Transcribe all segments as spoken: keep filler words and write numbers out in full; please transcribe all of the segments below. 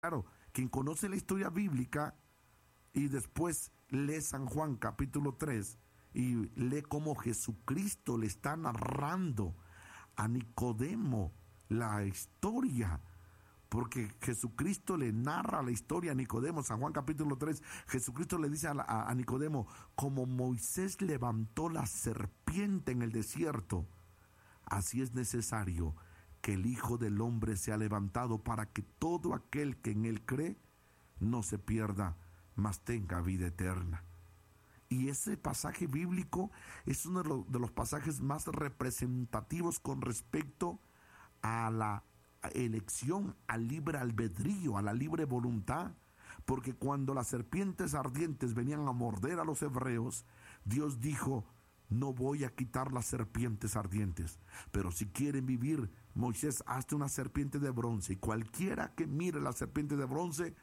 Claro, quien conoce la historia bíblica y después lee San Juan capítulo tres y lee cómo Jesucristo le está narrando a Nicodemo la historia, porque Jesucristo le narra la historia a Nicodemo. San Juan capítulo tres, Jesucristo le dice a, a, a Nicodemo, como Moisés levantó la serpiente en el desierto, así es necesario que el Hijo del Hombre sea levantado para que todo aquel que en él cree no se pierda, mas tenga vida eterna. Y ese pasaje bíblico es uno de los, de los pasajes más representativos con respecto a la elección, al libre albedrío, a la libre voluntad. Porque cuando las serpientes ardientes venían a morder a los hebreos, Dios dijo, no voy a quitar las serpientes ardientes, pero si quieren vivir, Moisés, hazte una serpiente de bronce, y cualquiera que mire la serpiente de bronce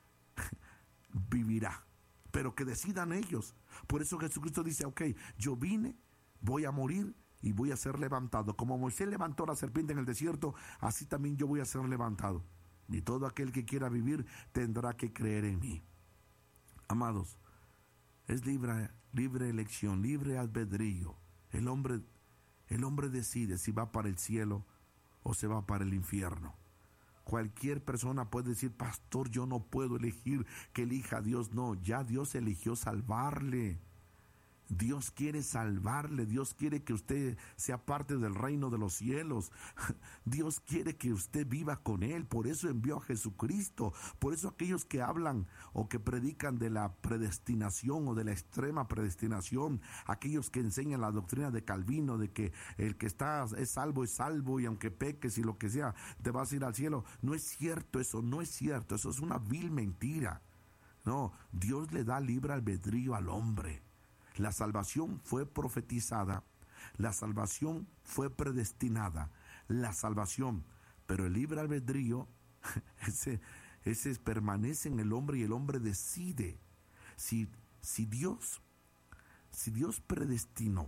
vivirá, pero que decidan ellos. Por eso Jesucristo dice, ok, yo vine, voy a morir y voy a ser levantado. Como Moisés levantó la serpiente en el desierto, así también yo voy a ser levantado. Y todo aquel que quiera vivir tendrá que creer en mí. Amados, es libre, libre elección, libre albedrío. El hombre, el hombre decide si va para el cielo o se va para el infierno. Cualquier persona puede decir, pastor, yo no puedo elegir, que elija a Dios. No, ya Dios eligió salvarle. Dios quiere salvarle, Dios quiere que usted sea parte del reino de los cielos. Dios quiere que usted viva con Él, por eso envió a Jesucristo. Por eso aquellos que hablan o que predican de la predestinación o de la extrema predestinación, aquellos que enseñan la doctrina de Calvino, de que el que está es salvo es salvo y aunque peques y lo que sea, te vas a ir al cielo. No es cierto eso, no es cierto, eso es una vil mentira. No, Dios le da libre albedrío al hombre. La salvación fue profetizada, la salvación fue predestinada, la salvación, pero el libre albedrío, ese, ese permanece en el hombre y el hombre decide. Si, si Dios, si Dios predestinó,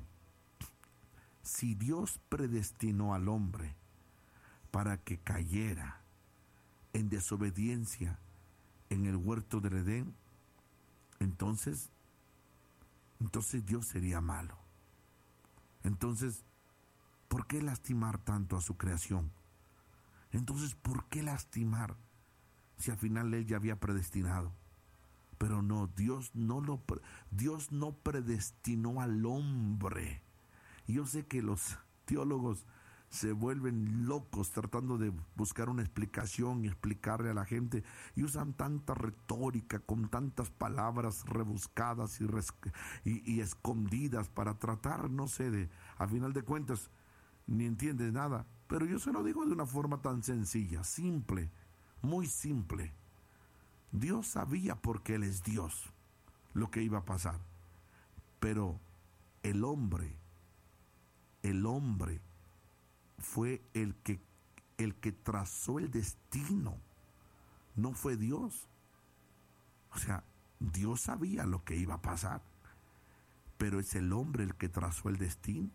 si Dios predestinó al hombre para que cayera en desobediencia en el huerto del Edén, entonces Entonces Dios sería malo. Entonces, ¿por qué lastimar tanto a su creación? Entonces, ¿por qué lastimar si al final Él ya había predestinado? Pero no, Dios no lo, Dios no predestinó al hombre. Y yo sé que los teólogos se vuelven locos tratando de buscar una explicación y explicarle a la gente, y usan tanta retórica con tantas palabras rebuscadas y, res, y, y escondidas para tratar, no sé, de, a final de cuentas ni entiendes nada. Pero yo se lo digo de una forma tan sencilla, simple, muy simple. Dios sabía, porque Él es Dios, lo que iba a pasar, pero el hombre el hombre fue el que, el que trazó el destino, no fue Dios. O sea, Dios sabía lo que iba a pasar, pero es el hombre el que trazó el destino.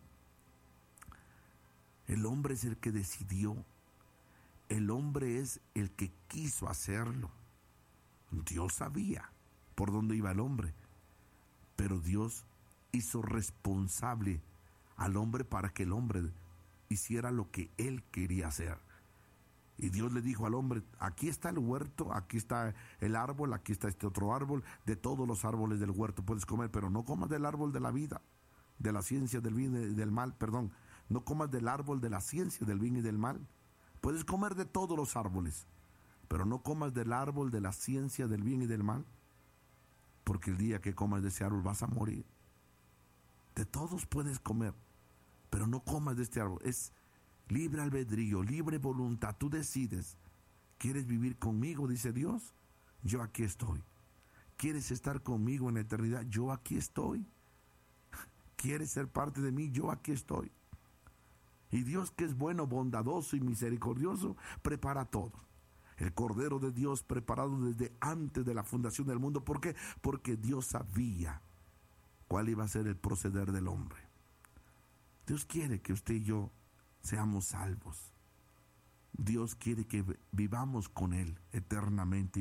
El hombre es el que decidió, el hombre es el que quiso hacerlo. Dios sabía por dónde iba el hombre, pero Dios hizo responsable al hombre para que el hombre hiciera lo que él quería hacer. Y Dios le dijo al hombre, aquí está el huerto, aquí está el árbol, aquí está este otro árbol, de todos los árboles del huerto puedes comer, pero no comas del árbol de la vida, de la ciencia del bien y del mal, perdón, no comas del árbol de la ciencia del bien y del mal. Puedes comer de todos los árboles, pero no comas del árbol de la ciencia del bien y del mal, porque el día que comas de ese árbol vas a morir. De todos puedes comer, pero no comas de este árbol. Es libre albedrío, libre voluntad. Tú decides. ¿Quieres vivir conmigo? Dice Dios. Yo aquí estoy. ¿Quieres estar conmigo en la eternidad? Yo aquí estoy. ¿Quieres ser parte de mí? Yo aquí estoy. Y Dios, que es bueno, bondadoso y misericordioso, prepara todo. El Cordero de Dios preparado desde antes de la fundación del mundo. ¿Por qué? Porque Dios sabía cuál iba a ser el proceder del hombre. Dios quiere que usted y yo seamos salvos. Dios quiere que vivamos con Él eternamente.